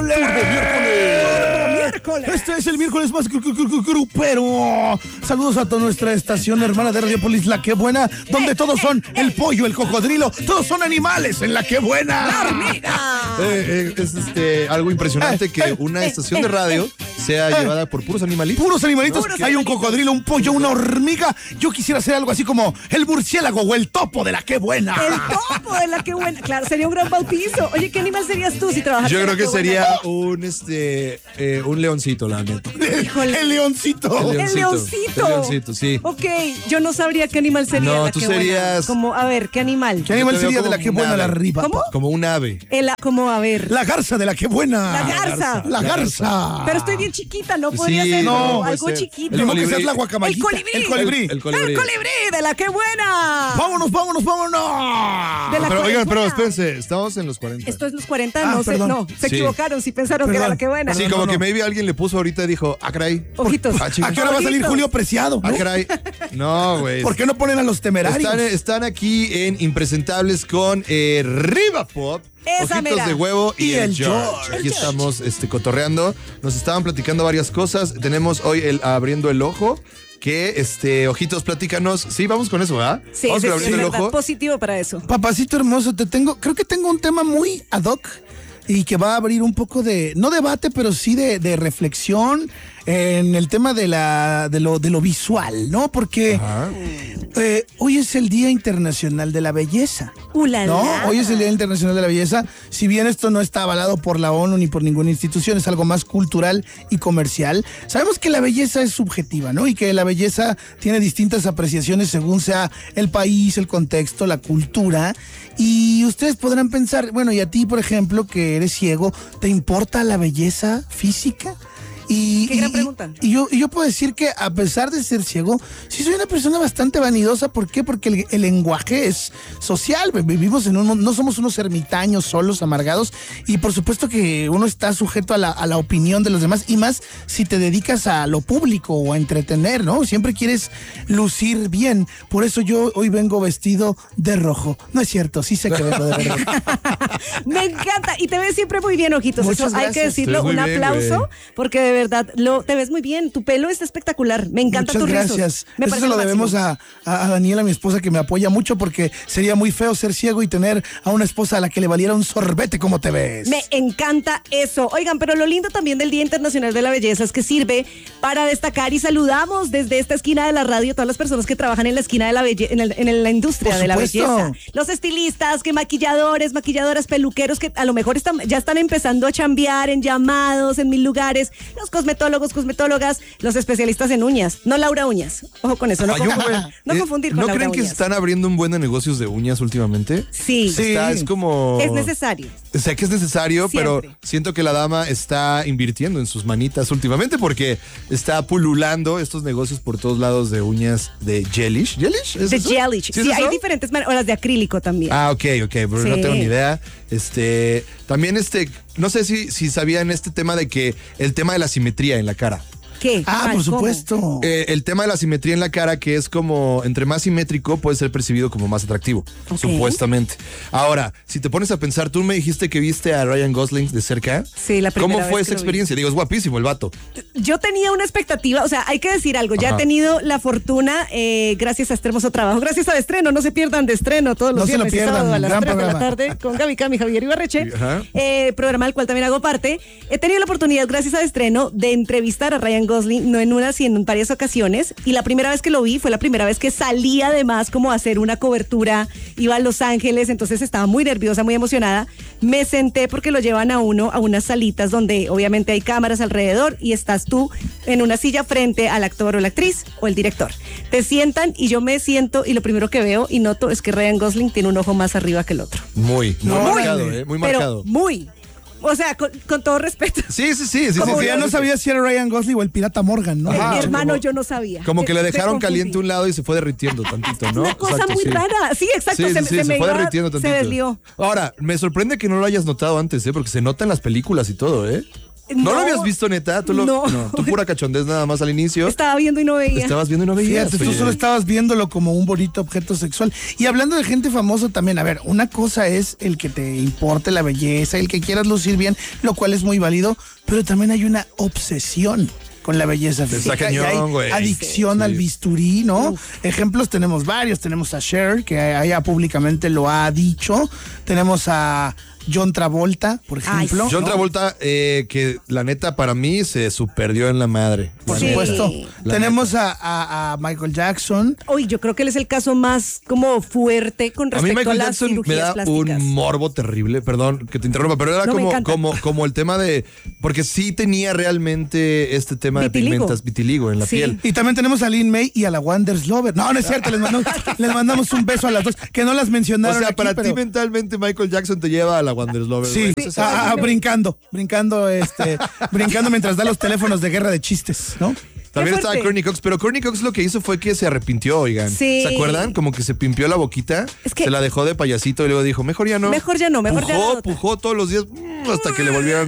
miércoles. Este es el miércoles más grupero. Saludos a toda nuestra estación hermana de Radiopolis, La Que Buena, donde todos son el pollo, el cocodrilo, todos son animales en La Que Buena. ¡La hormiga! Es algo impresionante que una estación de radio sea llevada por puros animalitos. Puros animalitos. Hay un cocodrilo, un pollo, una hormiga. Yo quisiera hacer algo así como el murciélago o el topo de La Que Buena. El topo de La Que Buena. Claro, sería un gran bautizo. Oye, ¿qué animal serías tú si trabajas? Yo creo que sería un leoncito, la neta. El leoncito. El leoncito. El leoncito, sí. Ok, yo no sabría qué animal sería. No, La tú Que Buena. serías... Como, a ver, ¿qué animal? ¿Qué animal sería de La Que Buena la arriba? ¿Cómo? Como un ave. Como, a ver. La garza de La Que Buena. La garza. La garza. Pero estoy bien chiquita, no podría Sí, ser no, algo puede ser. chiquito. Tengo que colibrí. ser la guacamayita. El colibrí. El colibrí. El colibrí. El colibrí de La Que Buena. Vámonos. De la Pero, que oigan, pero buena. espérense, estamos en los 40. Esto es los 40, perdón. se Sí. equivocaron, si pensaron que era La Que Buena. Sí, como que maybe alguien le puso ahorita y dijo, caray. Ojitos. Ah, chinga. ¿A qué hora va a salir Ojitos. Julio Preciado? Ah, caray. No, güey. ¿Por qué no ponen a los temerarios? Están aquí en Impresentables con Riva Pop. Esa Ojitos mera. de Huevo y el George. Aquí estamos cotorreando. Nos estaban platicando varias cosas. Tenemos hoy el Abriendo el Ojo. Que, Ojitos, platícanos. Sí, vamos con eso, ¿verdad? Sí, vamos sí, con sí, Abriendo el verdad, Ojo. positivo para eso. Papacito hermoso, creo que tengo un tema muy ad hoc y que va a abrir un poco de, no debate, pero sí de reflexión en el tema de lo visual, ¿no? Porque hoy es el Día Internacional de la Belleza. ¿No? Hoy es el Día Internacional de la Belleza. Si bien esto no está avalado por la ONU ni por ninguna institución, es algo más cultural y comercial. Sabemos que la belleza es subjetiva, ¿no? Y que la belleza tiene distintas apreciaciones según sea el país, el contexto, la cultura. Y ustedes podrán pensar, bueno, y a ti, por ejemplo, que eres ciego, ¿te importa la belleza física? Qué gran pregunta. Y yo puedo decir que a pesar de ser ciego, sí soy una persona bastante vanidosa. ¿Por qué? Porque el lenguaje es social. Vivimos no somos unos ermitaños solos, amargados. Y por supuesto que uno está sujeto a la opinión de los demás. Y más si te dedicas a lo público o a entretener, ¿no? Siempre quieres lucir bien. Por eso yo hoy vengo vestido de rojo. No es cierto, sí sé que vengo de rojo. Me encanta. Y te ves siempre muy bien, Ojitos. Muchas Eso hay que gracias. decirlo. Te ves Un muy bien, aplauso, güey. porque de verdad te ves muy bien. Tu pelo está espectacular. Me encanta tu Muchas rizos. gracias. Me Eso parece se lo lo debemos máximo. a Daniela, mi esposa, que me apoya mucho, porque sería muy feo ser ciego y tener a una esposa a la que le valiera un sorbete como te ves. Me encanta eso. Oigan, pero lo lindo también del Día Internacional de la Belleza es que sirve para destacar y saludamos desde esta esquina de la radio a todas las personas que trabajan en la esquina de la en la industria Por de la supuesto. belleza. Los estilistas, que maquilladores, maquilladoras, peluqueros que a lo mejor ya están empezando a chambear en llamados, en 1000 lugares. Los cosmetólogos, cosmetólogas, los especialistas en uñas. No Laura Uñas. Ojo con eso, no confundir con ¿No Laura creen que Uñas. se están abriendo un buen de negocios de uñas últimamente? Sí. Es como... Es necesario. Sé que es necesario, Siempre. pero siento que la dama está invirtiendo en sus manitas últimamente porque está pululando estos negocios por todos lados de uñas de gelish. ¿Gelish? ¿Es De eso? gelish. ¿Sí es Sí, eso? hay diferentes o las de acrílico también. Ah, ok, pero no Sí. tengo ni idea. También no sé si sabían este tema de que el tema de la simetría en la cara. ¿Qué? Ah, Mal, por ¿cómo? supuesto. El tema de la simetría en la cara, que es como, entre más simétrico, puede ser percibido como más atractivo, Ok. supuestamente. Ahora, si te pones a pensar, tú me dijiste que viste a Ryan Gosling de cerca. Sí, la primera ¿Cómo vez fue que esa lo vi. experiencia? Digo, es guapísimo el vato. Yo tenía una expectativa, o sea, hay que decir algo, ya Ajá. he tenido la fortuna, gracias a este hermoso trabajo, gracias al estreno, no se pierdan de estreno todos los No se lo viernes y pierdan, sábado a las gran 3 de la programa. tarde con Gaby Cami, Javier Ibarreche, Ajá. programa del cual también hago parte. He tenido la oportunidad, gracias al estreno, de entrevistar a Ryan Gosling, no en una, sino en varias ocasiones, y la primera vez que lo vi fue la primera vez que salí además como a hacer una cobertura, iba a Los Ángeles, entonces estaba muy nerviosa, muy emocionada. Me senté porque lo llevan a uno a unas salitas donde obviamente hay cámaras alrededor y estás tú en una silla frente al actor o la actriz o el director. Te sientan y yo me siento y lo primero que veo y noto es que Ryan Gosling tiene un ojo más arriba que el otro. Muy marcado, muy Pero marcado. muy. O sea, con todo respeto. Sí. Como que ya no sí. sabía si era Ryan Gosling o el pirata Morgan, ¿no? Ajá. Mi hermano como- yo no sabía. Como que le Me dejaron confundí. caliente un lado y se fue derritiendo tantito, ¿no? Una cosa Exacto, muy sí. rara. Sí, exacto. Sí, se me fue iba- derritiendo tantito. Se deslió. Ahora, me sorprende que no lo hayas notado antes, porque se nota en las películas y todo, ¿eh? ¿No lo habías visto, neta? ¿Tú No. Tú pura cachondez nada más al inicio. Estaba viendo y no veía. Estabas viendo y no veías. Fíjate, tú oye. solo estabas viéndolo como un bonito objeto sexual. Y hablando de gente famosa también, a ver, una cosa es el que te importe la belleza, el que quieras lucir bien, lo cual es muy válido, pero también hay una obsesión con la belleza física. cañón, y hay güey. adicción Sí. al bisturí, ¿no? Ejemplos tenemos varios. Tenemos a Cher, que ella públicamente lo ha dicho. Tenemos a John Travolta, por Ay, ejemplo. John ¿no? Travolta, que la neta para mí se superdió en la madre. Por Sí. supuesto. La Tenemos a Michael Jackson. Uy, yo creo que él es el caso más como fuerte con A mí respecto a Michael las Jackson me cirugías da plásticas. un morbo terrible, perdón que te interrumpa, pero era No, me encanta. como el tema de, porque sí tenía realmente este tema Vitiligo. de vitiligo en la Sí. piel. Y también tenemos a Lin May y a la Wonders Lover. No, no es cierto, les mandamos un beso a las dos, que no las O mencionaron sea, aquí, para pero ti mentalmente Michael Jackson te lleva a la Wonders Lover. sí, güey. brincando, brincando mientras da los teléfonos de guerra de chistes, ¿no? También Qué estaba fuerte. Courtney Cox, pero Courtney Cox lo que hizo fue que se arrepintió, oigan. Sí. ¿Se acuerdan? Como que se pimpió la boquita, Es que- se la dejó de payasito y luego dijo, mejor ya no. Mejor ya no, mejor ya Pujó, no. pujó todos los días hasta que le volvieran